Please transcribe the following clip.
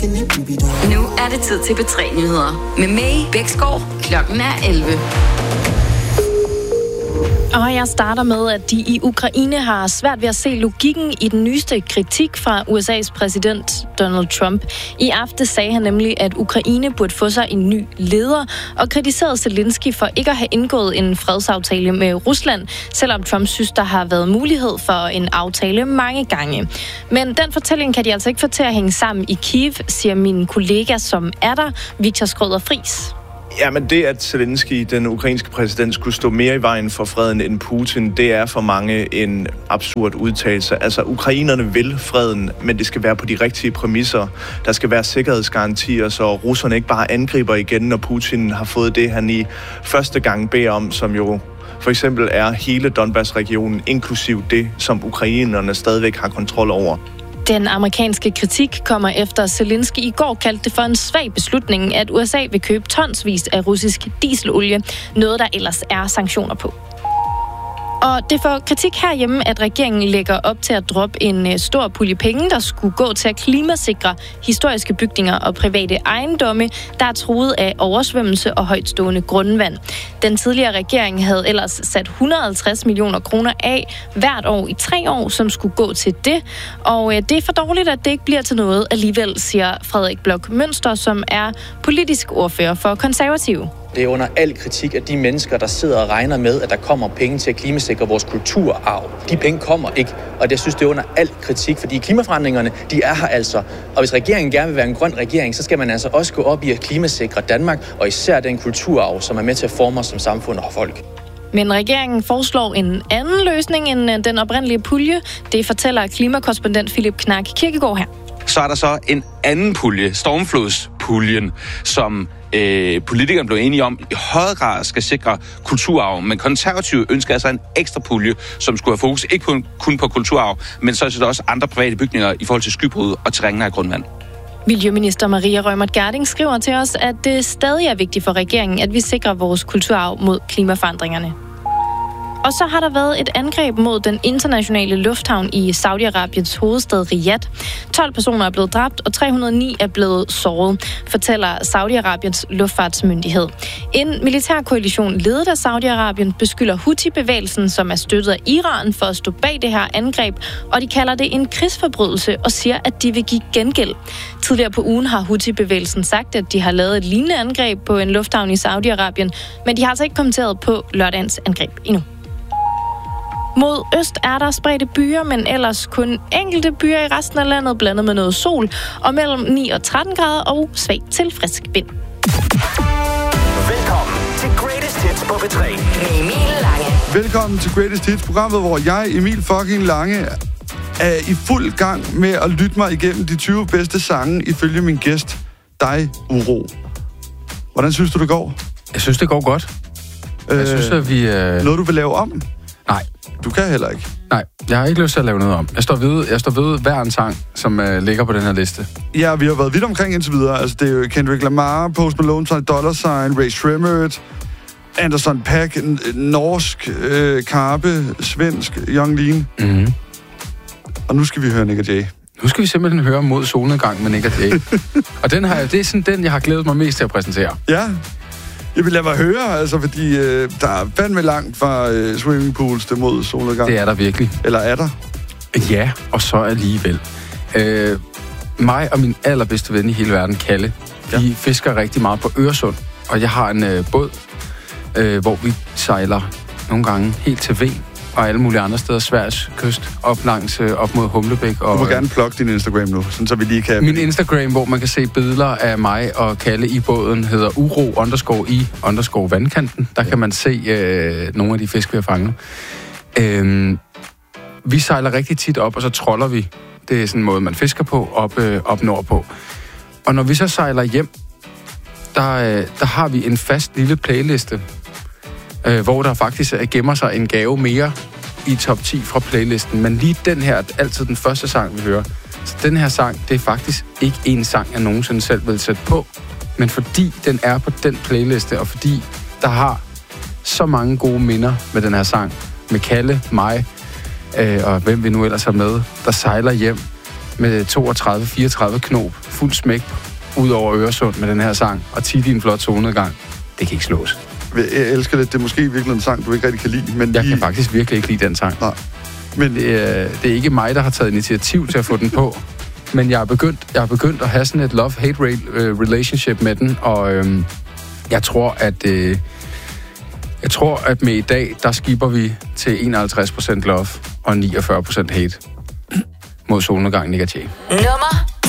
Nu er det tid til P3-nyheder. Med May Bæksgaard. Klokken er 11. Og jeg starter med, at de i Ukraine har svært ved at se logikken i den nyeste kritik fra USA's præsident Donald Trump. I aften sagde han nemlig, at Ukraine burde få sig en ny leder, og kritiserede Zelensky for ikke at have indgået en fredsaftale med Rusland, selvom Trump synes, der har været mulighed for en aftale mange gange. Men den fortælling kan de altså ikke få til at hænge sammen i Kiev, siger min kollega, som er der, Victor Skrøder Friis. Ja, men det, at Zelensky, den ukrainske præsident, skulle stå mere i vejen for freden end Putin, det er for mange en absurd udtalelse. Altså, ukrainerne vil freden, men det skal være på de rigtige præmisser. Der skal være sikkerhedsgarantier, så russerne ikke bare angriber igen, når Putin har fået det, han i første gang beder om, som jo for eksempel er hele Donbass-regionen, inklusiv det, som ukrainerne stadigvæk har kontrol over. Den amerikanske kritik kommer efter Zelensky i går kaldte det for en svag beslutning, at USA vil købe tonsvis af russisk dieselolie, noget der ellers er sanktioner på. Og det får kritik herhjemme, at regeringen lægger op til at droppe en stor pulje penge, der skulle gå til at klimasikre historiske bygninger og private ejendomme, der er truet af oversvømmelse og højtstående grundvand. Den tidligere regering havde ellers sat 150 millioner kroner af hvert år i 3 år, som skulle gå til det. Og det er for dårligt, at det ikke bliver til noget alligevel, siger Frederik Bloch Münster, som er politisk ordfører for Konservative. Det er under al kritik af de mennesker, der sidder og regner med, at der kommer penge til at klimasikre vores kulturarv. De penge kommer ikke, og det synes det er under al kritik, fordi klimaforandringerne, de er her altså. Og hvis regeringen gerne vil være en grøn regering, så skal man altså også gå op i at klimasikre Danmark, og især den kulturarv, som er med til at forme os som samfund og folk. Men regeringen foreslår en anden løsning end den oprindelige pulje. Det fortæller klimakorrespondent Philip Knark Kirkegaard her. Så er der så en anden pulje, stormflodspuljen, som politikerne blev enige om i høj grad skal sikre kulturarv. Men konservative ønsker altså en ekstra pulje, som skulle have fokus ikke kun på kulturarv, men så er det også andre private bygninger i forhold til skybrud og terræner af grundvand. Miljøminister Maria Reumert Gjerding skriver til os, at det stadig er vigtigt for regeringen, at vi sikrer vores kulturarv mod klimaforandringerne. Og så har der været et angreb mod den internationale lufthavn i Saudi-Arabiens hovedstad Riyadh. 12 personer er blevet dræbt, og 309 er blevet såret, fortæller Saudi-Arabiens luftfartsmyndighed. En militærkoalition ledet af Saudi-Arabien beskylder Houthi-bevægelsen, som er støttet af Iran, for at stå bag det her angreb, og de kalder det en krigsforbrydelse og siger, at de vil give gengæld. Tidligere på ugen har Houthi-bevægelsen sagt, at de har lavet et lignende angreb på en lufthavn i Saudi-Arabien, men de har altså ikke kommenteret på lørdagens angreb endnu. Mod øst er der spredte byer, men ellers kun enkelte byer i resten af landet, blandet med noget sol, og mellem 9 og 13 grader og svag til frisk vind. Velkommen til Greatest Hits på P3 Med Emil Lange. Velkommen til Greatest Hits, programmet, hvor jeg, Emil fucking Lange, er i fuld gang med at lytte mig igennem de 20 bedste sange, ifølge min gæst, dig, Uro. Hvordan synes du, det går? Jeg synes, det går godt. Jeg synes, at vi... Noget, du vil lave om? Nej. Du kan heller ikke? Nej, jeg har ikke lyst til at lave noget om. Jeg står ved hver en sang, som ligger på den her liste. Ja, vi har været vidt omkring indtil videre. Altså, det er jo Kendrick Lamar, Post Malone, Dollar Sign, Ray Shremmerd, Anderson .Paak, norsk, Karpe, svensk, Young Lean. Mm-hmm. Og nu skal vi høre Nick og Jay. Nu skal vi simpelthen høre Mod solnedgang med Nick og Jay. Og det er sådan den, jeg har glædet mig mest til at præsentere. Ja. Jeg vil lade mig høre, altså, fordi der er fandme langt fra swimmingpools til Mod solnedgang. Det er der virkelig. Eller er der? Ja, og så alligevel. Mig og min allerbedste ven i hele verden, Kalle, vi fisker rigtig meget på Øresund. Og jeg har en båd, hvor vi sejler nogle gange helt til Ven og alle mulige andre steder, Sveriges kyst, op mod Humlebæk. Og, du må gerne plukke din Instagram nu, sådan så vi lige kan... Min Instagram, hvor man kan se billeder af mig og Kalle i båden, hedder uro_i_vandkanten. Der kan man se nogle af de fisk, vi har fanget. Vi sejler rigtig tit op, og så troller vi. Det er sådan en måde, man fisker på, op nordpå. Og når vi så sejler hjem, der har vi en fast lille playliste, hvor der faktisk gemmer sig en gave mere i top 10 fra playlisten. Men lige den her, altid den første sang, vi hører. Så den her sang, det er faktisk ikke en sang, jeg nogensinde selv vil sætte på. Men fordi den er på den playliste, og fordi der har så mange gode minder med den her sang, med Kalle, mig, og hvem vi nu ellers har med, der sejler hjem, med 32-34 knop, fuld smæk ud over Øresund med den her sang, og tit i en flot solnedgang. Det kan ikke slås. Jeg elsker det. Det er måske virkelig en sang, du ikke rigtig kan lide. Men jeg kan faktisk virkelig ikke lide den sang. Nej. Men det er ikke mig, der har taget initiativ til at få den på. Men jeg er begyndt at have sådan et love-hate relationship med den, og jeg tror, at med i dag, der skipper vi til 51% love og 49% hate mod solnedgang Nick Jay. Nummer